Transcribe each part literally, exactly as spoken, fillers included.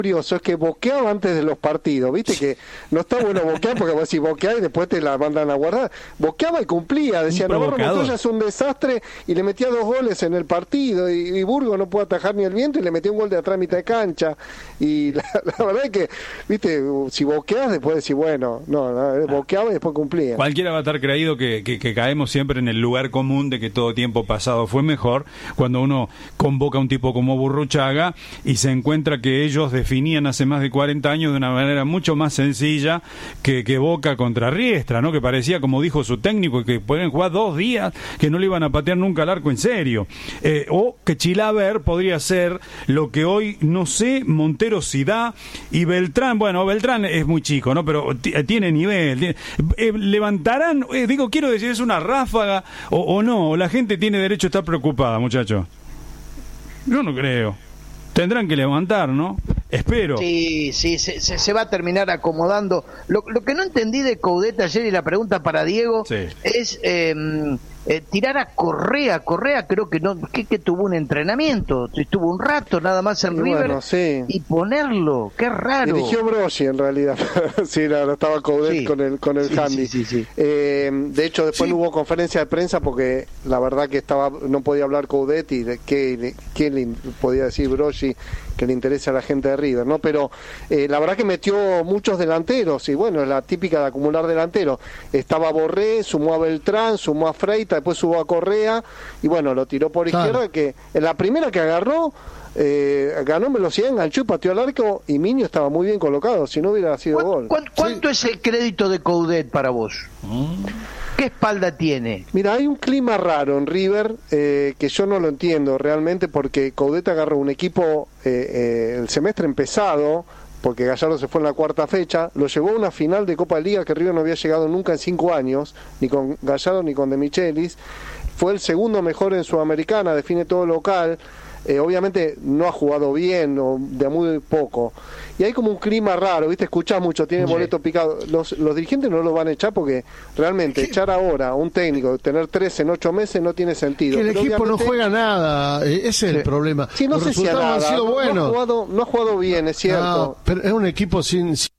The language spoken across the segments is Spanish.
curioso es que boqueaba antes de los partidos, viste que no está bueno boquear porque vos si boqueás y después te la mandan a guardar. Boqueaba y cumplía, decía Navarro Montoya es un desastre y le metía dos goles en el partido y, y Burgos no puede atajar ni el viento y le metió un gol de atrás a mitad de cancha y la, la verdad es que, viste, si boqueás después decís, bueno, no, no boqueaba y después cumplía. Cualquiera va a estar creído que, que, que caemos siempre en el lugar común de que todo tiempo pasado fue mejor cuando uno convoca a un tipo como Burruchaga y se encuentra que ellos definían hace más de cuarenta años de una manera mucho más sencilla que, que Boca contra Riestra, ¿no? Que parecía, como dijo su técnico, que pueden jugar dos días, que no le iban a patear nunca al arco en serio. Eh, o que Chilaver podría ser lo que hoy, no sé, Montero sí da, y Beltrán, bueno, Beltrán es muy chico, ¿no? Pero t- tiene nivel. Tiene, eh, levantarán, eh, digo, quiero decir, es una ráfaga o, o no, o la gente tiene derecho a estar preocupada, muchachos. Yo no creo. Tendrán que levantar, ¿no? Espero. Sí, sí, se, se, se va a terminar acomodando. Lo, lo que no entendí de Coudet ayer, y la pregunta para Diego, sí. es eh, eh, tirar a Correa. Correa creo que no que, que tuvo un entrenamiento, estuvo un rato nada más en y River, bueno, sí. y ponerlo, qué raro. Dirigió Brossi en realidad. Sí, no, no estaba Coudet sí. con el con el sí, handy. Sí, sí, sí. Eh, de hecho, después sí. hubo conferencia de prensa porque la verdad que estaba no podía hablar Coudet y de qué, qué le podía decir Brossi que le interesa a la gente de River, ¿no? Pero eh, la verdad que metió muchos delanteros y bueno, es la típica de acumular delanteros. Estaba Borré, sumó a Beltrán, sumó a Freita, después sumó a Correa y bueno, lo tiró por claro. izquierda, que en la primera que agarró eh, ganó en velocidad, enganchó y pateó al arco y Miño estaba muy bien colocado, si no hubiera sido ¿Cu- gol. ¿cu- ¿Cuánto sí. es el crédito de Coudet para vos? Mm. ¿Qué espalda tiene? Mira, hay un clima raro en River eh, que yo no lo entiendo realmente porque Coudet agarró un equipo eh, eh, el semestre empezado, porque Gallardo se fue en la cuarta fecha, lo llevó a una final de Copa de Liga que River no había llegado nunca en cinco años, ni con Gallardo ni con De Michelis, fue el segundo mejor en Sudamericana, define todo local. Eh, obviamente no ha jugado bien o de muy poco y hay como un clima raro, viste, escuchás mucho, tiene sí. boleto picado, los, los dirigentes no lo van a echar porque realmente ¿Qué? echar ahora a un técnico, tener tres en ocho meses no tiene sentido. Que el Pero equipo no juega nada, ese es sí. el problema. Sí, no los sé resultados si nada. han sido buenos. No ha jugado, no ha jugado bien, es cierto. No, pero es un equipo sin... sin...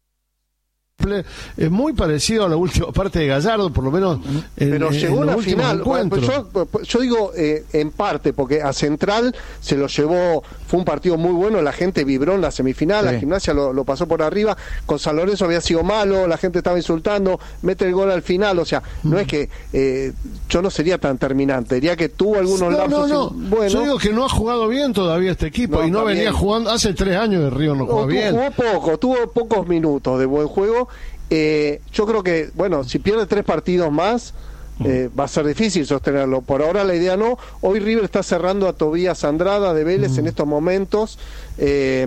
es muy parecido a la última parte de Gallardo, por lo menos en, pero llegó en a la final. Bueno, pues yo, yo digo eh, en parte porque a Central se lo llevó, fue un partido muy bueno, la gente vibró en la semifinal, sí. la Gimnasia lo, lo pasó por arriba, con San Lorenzo había sido malo, la gente estaba insultando, mete el gol al final, o sea, mm. no es que eh, yo no sería tan terminante, diría que tuvo algunos no, lapsos. No, no, bueno. Yo digo que no ha jugado bien todavía este equipo, no, y no también. venía jugando, hace tres años de Río no juega no, bien. Jugó poco, tuvo pocos minutos de buen juego. Eh, yo creo que, bueno, si pierde tres partidos más, eh, va a ser difícil sostenerlo. Por ahora la idea no. Hoy River está cerrando a Tobías Andrada de Vélez mm. en estos momentos. Eh,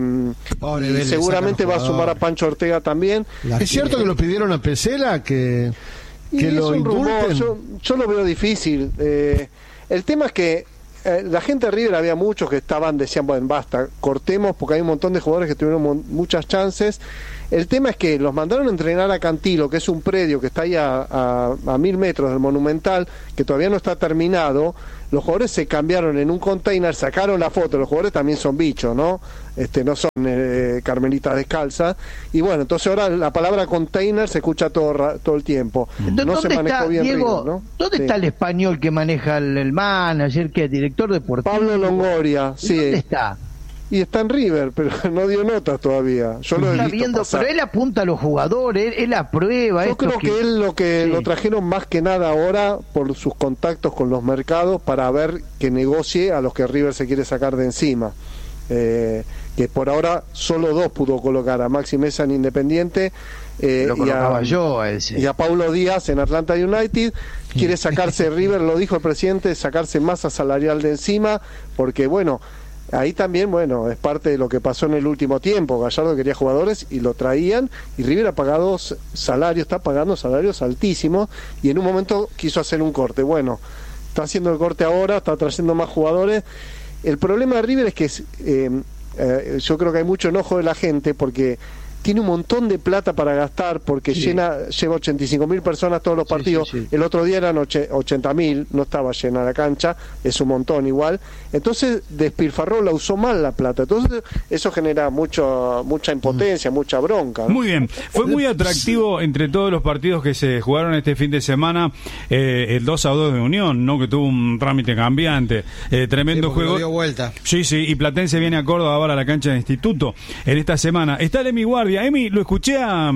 y Vélez, seguramente va a sumar a Pancho Ortega también. La ¿Es cierto que lo pidieron a Pesela? Que, que es lo un rumor, yo, yo lo veo difícil. Eh, el tema es que eh, la gente de River, había muchos que estaban, decían, bueno, basta, cortemos porque hay un montón de jugadores que tuvieron mon- muchas chances. El tema es que los mandaron a entrenar a Cantilo, que es un predio que está ahí a, a, a mil metros del Monumental, que todavía no está terminado. Los jugadores se cambiaron en un container, sacaron la foto. Los jugadores también son bichos, ¿no? Este, no son eh, carmelitas descalzas. Y bueno, entonces ahora la palabra container se escucha todo todo el tiempo. No se manejó está, bien Diego, River, ¿no? ¿Dónde sí. está el español que maneja el, el manager, que es director deportivo? Pablo Longoria, sí. ¿Dónde está? Y está en River, pero no dio notas todavía. Yo lo he está visto viendo, pasar. pero él apunta a los jugadores, él, él aprueba. Yo esto creo que, que él lo que sí. lo trajeron más que nada ahora por sus contactos con los mercados para ver que negocie a los que River se quiere sacar de encima. Eh, que por ahora solo dos pudo colocar, a Maxi Mesa en Independiente eh, lo y, a, yo a ese. y a Paulo Díaz en Atlanta United. Quiere sacarse River, lo dijo el presidente, sacarse masa salarial de encima, porque bueno, ahí también, bueno, es parte de lo que pasó en el último tiempo. Gallardo quería jugadores y lo traían, y River ha pagado salarios, está pagando salarios altísimos, y en un momento quiso hacer un corte. Bueno, está haciendo el corte ahora, está trayendo más jugadores. El problema de River es que eh, eh, yo creo que hay mucho enojo de la gente porque tiene un montón de plata para gastar porque sí. llena lleva ochenta y cinco mil personas todos los sí, partidos. Sí, sí. El otro día eran ochenta mil, no estaba llena la cancha, es un montón igual. Entonces despilfarró, la usó mal la plata. Entonces eso genera mucho mucha impotencia, mm. mucha bronca, ¿no? Muy bien, fue muy atractivo entre todos los partidos que se jugaron este fin de semana eh, el dos a dos de Unión, ¿no? Que tuvo un trámite cambiante, eh, tremendo sí, juego. Dio vuelta. Sí, sí, y Platense viene a Córdoba ahora a la cancha de Instituto en esta semana. Está el Emi Guardia. Emi, lo escuché a,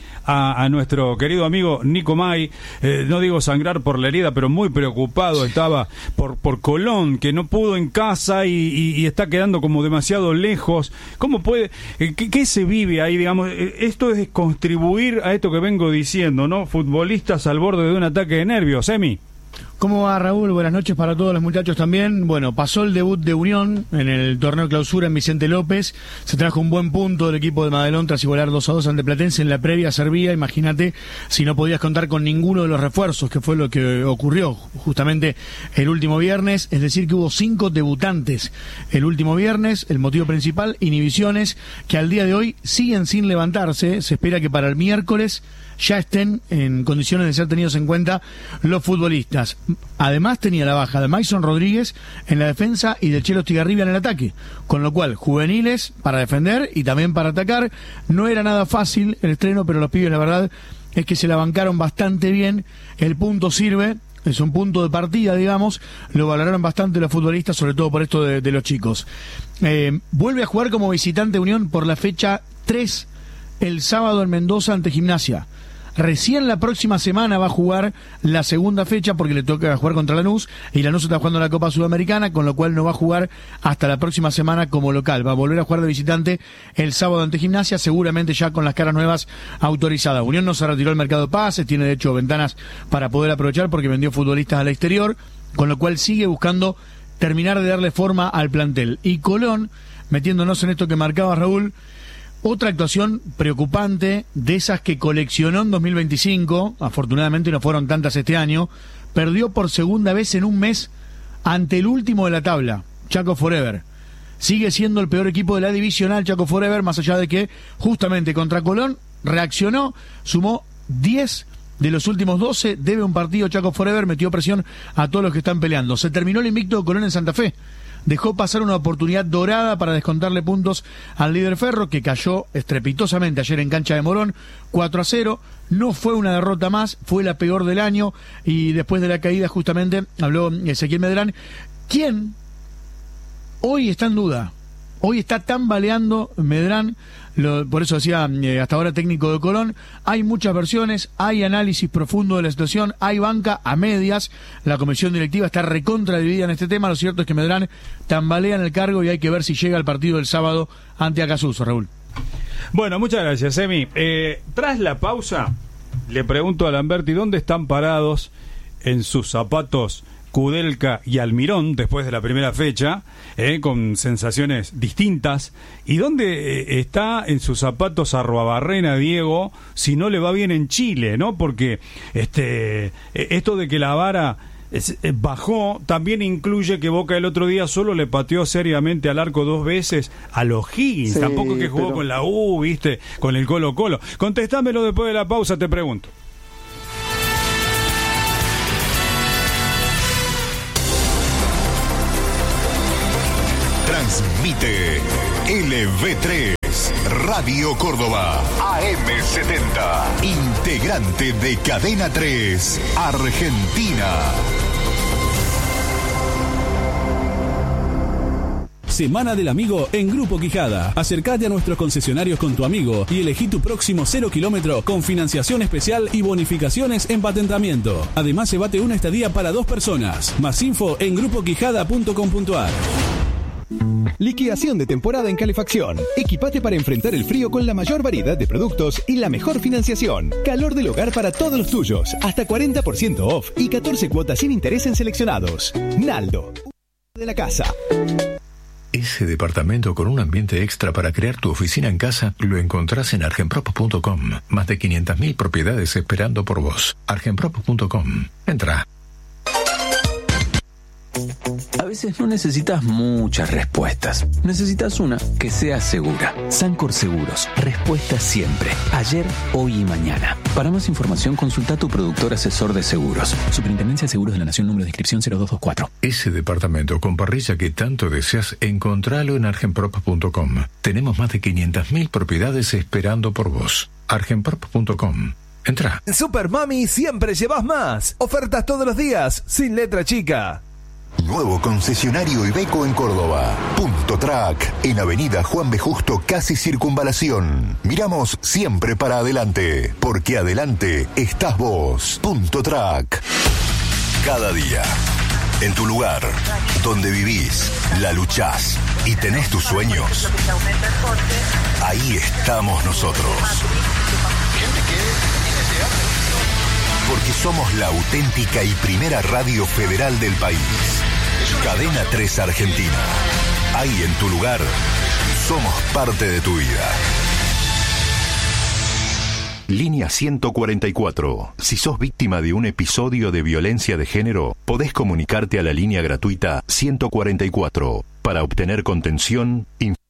a, a nuestro querido amigo Nico May, eh, no digo sangrar por la herida, pero muy preocupado estaba por, por Colón, que no pudo en casa y, y, y está quedando como demasiado lejos. ¿Cómo puede? Eh, ¿qué, ¿Qué se vive ahí, digamos? Eh, esto es contribuir a esto que vengo diciendo, ¿no? Futbolistas al borde de un ataque de nervios. Emi. ¿Cómo va, Raúl? Buenas noches para todos los muchachos también. Bueno, pasó el debut de Unión en el torneo clausura en Vicente López. Se trajo un buen punto del equipo de Madelón tras igualar dos a dos ante Platense. En la previa servía, imagínate, si no podías contar con ninguno de los refuerzos, que fue lo que ocurrió justamente el último viernes. Es decir, que hubo cinco debutantes el último viernes. El motivo principal, inhibiciones, que al día de hoy siguen sin levantarse. Se espera que para el miércoles ya estén en condiciones de ser tenidos en cuenta los futbolistas. Además tenía la baja de Mason Rodríguez en la defensa y de Chelo Estigarribia en el ataque, con lo cual juveniles para defender y también para atacar. No era nada fácil el estreno, pero los pibes la verdad es que se la bancaron bastante bien. El punto sirve, es un punto de partida, digamos, lo valoraron bastante los futbolistas, sobre todo por esto de, de los chicos. Eh, vuelve a jugar como visitante Unión por la fecha tres el sábado en Mendoza ante Gimnasia. Recién la próxima semana va a jugar la segunda fecha porque le toca jugar contra Lanús y Lanús está jugando la Copa Sudamericana, con lo cual no va a jugar hasta la próxima semana como local. Va a volver a jugar de visitante el sábado ante Gimnasia, seguramente ya con las caras nuevas autorizadas. Unión no se retiró del mercado de pases, tiene de hecho ventanas para poder aprovechar porque vendió futbolistas al exterior, con lo cual sigue buscando terminar de darle forma al plantel. Y Colón, metiéndonos en esto que marcaba Raúl, otra actuación preocupante, de esas que coleccionó en dos mil veinticinco, afortunadamente no fueron tantas este año, perdió por segunda vez en un mes ante el último de la tabla, Chaco Forever. Sigue siendo el peor equipo de la divisional Chaco Forever, más allá de que justamente contra Colón reaccionó, sumó diez de los últimos doce, debe un partido Chaco Forever, metió presión a todos los que están peleando. Se terminó el invicto de Colón en Santa Fe. Dejó pasar una oportunidad dorada para descontarle puntos al líder Ferro, que cayó estrepitosamente ayer en cancha de Morón, cuatro a cero. No fue una derrota más, fue la peor del año, y después de la caída justamente habló Ezequiel Medrán, quien hoy está en duda. Hoy está tambaleando Medrán, lo, por eso decía eh, hasta ahora técnico de Colón. Hay muchas versiones, hay análisis profundo de la situación, hay banca a medias. La comisión directiva está recontra dividida en este tema. Lo cierto es que Medrán tambalea en el cargo y hay que ver si llega al partido del sábado ante Acasuso, Raúl. Bueno, muchas gracias, Emi. Eh, tras la pausa, le pregunto a Lamberti dónde están parados en sus zapatos Kudelka y Almirón después de la primera fecha, eh, con sensaciones distintas. ¿Y dónde eh, está en sus zapatos Arruabarrena, Diego, si no le va bien en Chile, ¿no? Porque este eh, esto de que la vara es, eh, bajó también incluye que Boca el otro día solo le pateó seriamente al arco dos veces a los Higgins. Sí, tampoco que jugó pero... con la U, viste, con el Colo Colo. Contestámelo después de la pausa, te pregunto. Transmite L V tres, Radio Córdoba, A M setenta, integrante de Cadena tres, Argentina. Semana del Amigo en Grupo Quijada. Acércate a nuestros concesionarios con tu amigo y elegí tu próximo cero kilómetro con financiación especial y bonificaciones en patentamiento. Además, llévate una estadía para dos personas. Más info en grupo quijada punto com punto a r. Liquidación de temporada en calefacción. Equipate para enfrentar el frío con la mayor variedad de productos y la mejor financiación. Calor del hogar para todos los tuyos. Hasta cuarenta por ciento off y catorce cuotas sin interés en seleccionados. Naldo, de la casa. Ese departamento con un ambiente extra para crear tu oficina en casa lo encontrás en argenprop punto com. Más de quinientas mil propiedades esperando por vos. argenprop punto com. Entra. A veces no necesitas muchas respuestas. Necesitas una que sea segura. Sancor Seguros. Respuesta siempre. Ayer, hoy y mañana. Para más información, consulta a tu productor asesor de seguros. Superintendencia de Seguros de la Nación, número de inscripción cero dos dos cuatro. Ese departamento con parrilla que tanto deseas, encontralo en argenprop punto com. Tenemos más de quinientas mil propiedades esperando por vos. argenprop punto com. Entra. En Super Mami siempre llevas más. Ofertas todos los días, sin letra chica. Nuevo concesionario Iveco en Córdoba. Punto Track, en Avenida Juan B. Justo, casi Circunvalación. Miramos siempre para adelante, porque adelante estás vos. Punto Track. Cada día, en tu lugar, donde vivís, la luchás y tenés tus sueños, ahí estamos nosotros. Porque somos la auténtica y primera radio federal del país. Cadena tres Argentina. Ahí en tu lugar, somos parte de tu vida. Línea ciento cuarenta y cuatro. Si sos víctima de un episodio de violencia de género, podés comunicarte a la línea gratuita ciento cuarenta y cuatro para obtener contención, información